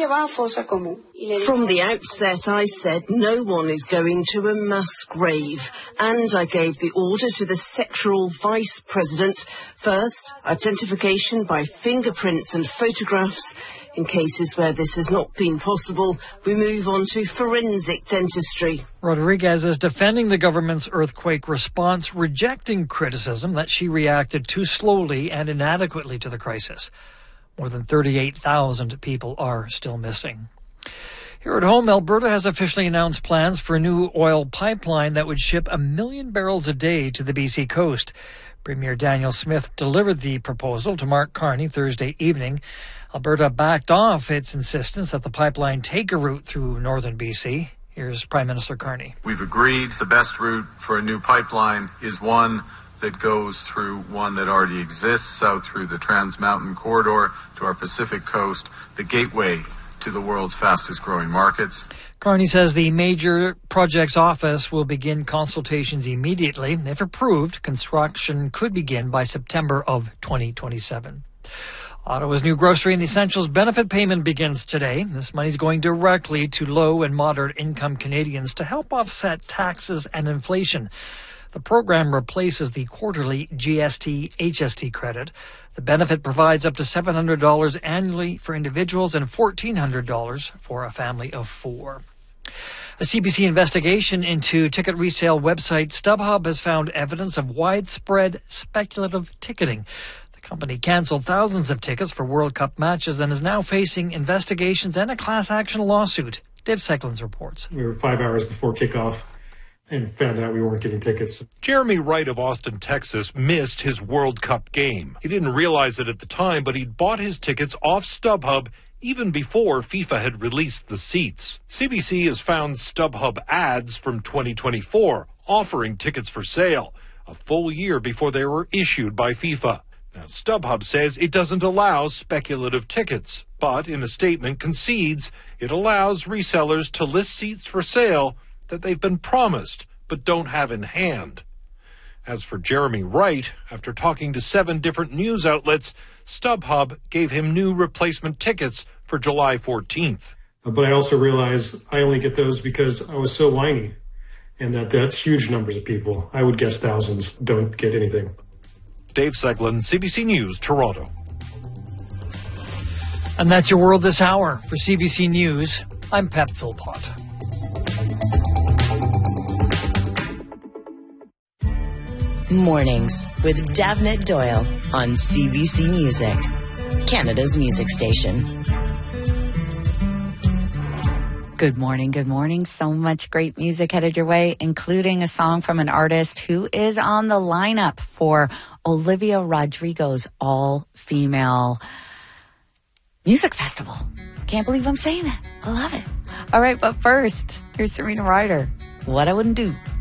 From the outset, I said no one is going to a mass grave, and I gave the order to the sectoral vice president. First, identification by fingerprints and photographs. In cases where this has not been possible, we move on to forensic dentistry. Rodriguez is defending the government's earthquake response, rejecting criticism that she reacted too slowly and inadequately to the crisis. More than 38,000 people are still missing. Here at home, Alberta has officially announced plans for a new oil pipeline that would ship 1 million barrels a day to the BC coast. Premier Daniel Smith delivered the proposal to Mark Carney Thursday evening. Alberta backed off its insistence that the pipeline take a route through northern BC. Here's Prime Minister Carney. We've agreed the best route for a new pipeline is one that goes through one that already exists, out through the Trans Mountain Corridor to our Pacific coast, the gateway to the world's fastest growing markets. Carney says the Major Projects Office will begin consultations immediately. If approved, construction could begin by September of 2027. Ottawa's new grocery and essentials benefit payment begins today. This money is going directly to low and moderate income Canadians to help offset taxes and inflation. The program replaces the quarterly GST-HST credit. The benefit provides up to $700 annually for individuals and $1,400 for a family of 4. A CBC investigation into ticket resale website StubHub has found evidence of widespread speculative ticketing. The company canceled thousands of tickets for World Cup matches and is now facing investigations and a class action lawsuit. Dave Secklins reports. We were 5 hours before kickoff and found out we weren't getting tickets. Jeremy Wright of Austin, Texas, missed his World Cup game. He didn't realize it at the time, but he'd bought his tickets off StubHub even before FIFA had released the seats. CBC has found StubHub ads from 2024 offering tickets for sale, a full year before they were issued by FIFA. Now, StubHub says it doesn't allow speculative tickets, but in a statement concedes it allows resellers to list seats for sale that they've been promised but don't have in hand. As for Jeremy Wright, after talking to 7 different news outlets, StubHub gave him new replacement tickets for July 14th. But I also realized I only get those because I was so whiny, and that's huge numbers of people. I would guess thousands don't get anything. Dave Seglin, CBC News, Toronto. And that's your world this hour. For CBC News, I'm Pep Philpott. Mornings with Davnit Doyle on CBC Music, Canada's music station. Good morning, good morning. So much great music headed your way, including a song from an artist who is on the lineup for Olivia Rodrigo's all-female music festival. Can't believe I'm saying that. I love it. All right, but first, here's Serena Ryder. What I Wouldn't Do.